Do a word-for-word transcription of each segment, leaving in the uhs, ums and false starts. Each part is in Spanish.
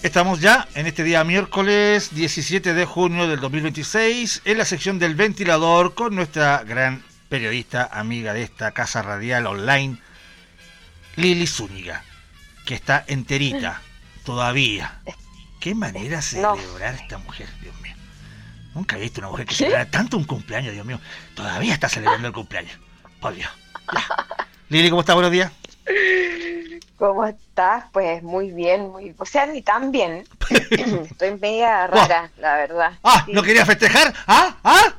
Estamos ya en este día miércoles diecisiete de junio del dos mil veintiséis en la sección del ventilador con nuestra gran periodista, amiga de esta casa radial online, Lili Zúñiga, que está enterita todavía. Qué manera de celebrar esta mujer, Dios mío. Nunca he visto una mujer que celebra tanto un cumpleaños, Dios mío. Todavía está celebrando el cumpleaños. Por Dios. Ya. Lili, ¿cómo estás? Buenos días. ¿Cómo estás? Pues muy bien, muy, o sea, ni tan bien. Estoy media rara, oh. la verdad. Ah, sí. ¿No querías festejar? ¿Ah? ¿Ah?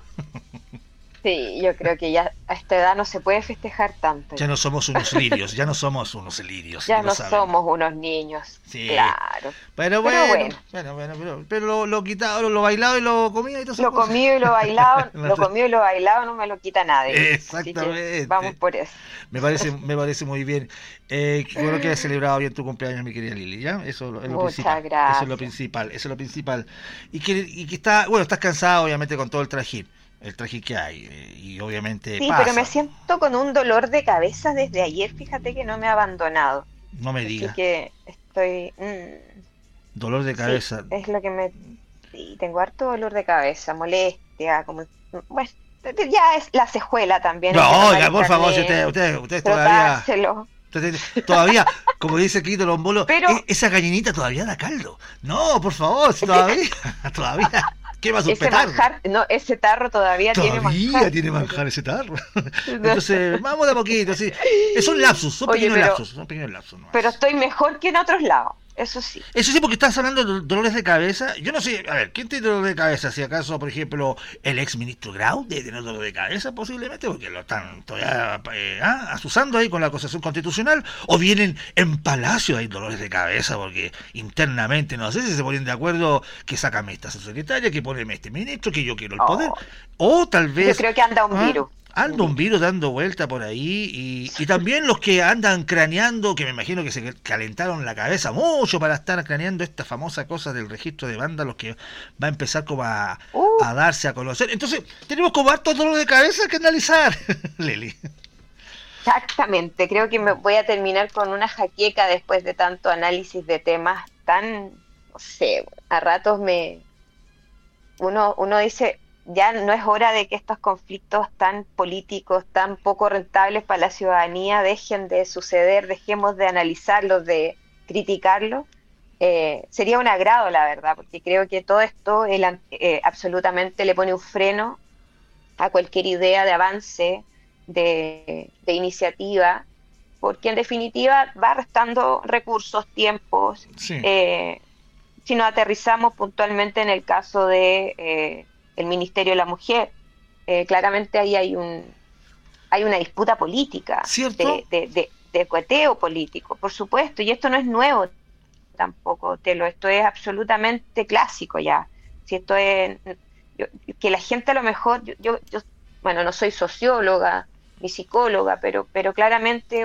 Sí, yo creo que ya a esta edad no se puede festejar tanto. Ya no somos unos lirios, ya no somos unos lirios. Ya no somos unos niños, sí. Claro. Pero bueno, pero bueno, bueno, bueno pero, pero lo, lo quitado, lo, lo bailado y lo comido y todo eso. Lo cosas. comido y lo bailado, lo comido y lo bailado no me lo quita nadie. Exactamente. Vamos por eso. Me parece, me parece muy bien. Eh, bueno que has celebrado bien tu cumpleaños, mi querida Lili, ¿ya? Eso es lo Muchas principal. gracias. Eso es lo principal, eso es lo principal. Y que, y que está, bueno, estás cansado obviamente con todo el trajín. El traje que hay, y obviamente sí, pasa. Pero me siento con un dolor de cabeza desde ayer, fíjate que no me ha abandonado. No me digas. Así que estoy... Mmm, dolor de cabeza. Sí, es lo que me... Sí, tengo harto dolor de cabeza, molestia, como... Bueno, ya es la cejuela también. No, oiga, por favor, si ustedes usted, usted todavía... Usted, todavía, como dice Quito Lombolo, pero... esa gallinita todavía da caldo. No, por favor, si todavía, todavía... ¿Qué va a ese manjar, no, ese tarro todavía, todavía tiene manjar. Todavía tiene manjar ese tarro. Entonces, vamos de a poquito, sí. Son lapsus, son Oye, pequeños pero, lapsus, son pequeños lapsus. Nomás. Pero estoy mejor que en otros lados, eso sí. Eso sí, porque estás hablando de dolores de cabeza. Yo no sé, a ver, ¿quién tiene dolor de cabeza? Si acaso, por ejemplo, el ex ministro Grau debe tener dolor de cabeza, posiblemente, porque lo están todavía eh, ah, asusando ahí con la acusación constitucional, o vienen en Palacio hay dolores de cabeza, porque internamente, no sé si se ponen de acuerdo que sácame esta secretaria, que poneme este ministro, que yo quiero el poder, oh, o tal vez... Yo creo que anda un ¿ah? virus. Anda un virus dando vuelta por ahí y, y también los que andan craneando, que me imagino que se calentaron la cabeza mucho para estar craneando esta famosa cosa del registro de vándalos que va a empezar como a, uh. a darse a conocer. Entonces, tenemos como hartos dolor de cabeza que analizar, Lili. Exactamente, creo que me voy a terminar con una jaqueca después de tanto análisis de temas tan, no sé, a ratos me... Uno, uno dice... Ya no es hora de que estos conflictos tan políticos, tan poco rentables para la ciudadanía dejen de suceder, dejemos de analizarlos, de criticarlos. Eh, sería un agrado, la verdad, porque creo que todo esto el, eh, absolutamente le pone un freno a cualquier idea de avance, de, de iniciativa, porque en definitiva va restando recursos, tiempos. Sí. Eh, si nos aterrizamos puntualmente en el caso de... Eh, el Ministerio de la Mujer, eh, claramente ahí hay un hay una disputa política, ¿cierto? de, de, de, de cueteo político, por supuesto, y esto no es nuevo tampoco, te lo, esto es absolutamente clásico ya, si esto es, yo, que la gente a lo mejor, yo, yo, yo bueno, no soy socióloga, ni psicóloga, pero, pero claramente